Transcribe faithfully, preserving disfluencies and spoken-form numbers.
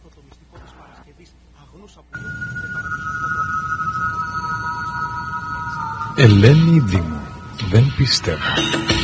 το μυστικό της Παρασκευής αγνούς από με παραδοσιακό τρόπο. Ελένη Δήμου, δεν πιστεύω.